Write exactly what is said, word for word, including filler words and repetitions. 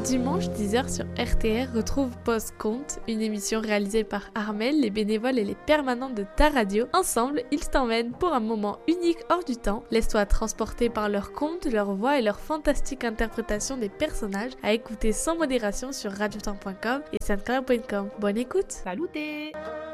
Dimanche dix heures sur R T R, retrouve Pause Compte, une émission réalisée par Armel, les bénévoles et les permanents de ta radio. Ensemble, ils t'emmènent pour un moment unique hors du temps. Laisse-toi transporter par leurs contes, leur voix et leur fantastique interprétation des personnages, à écouter sans modération sur radiotemps point com et soundcloud point com. Bonne écoute. Saluté.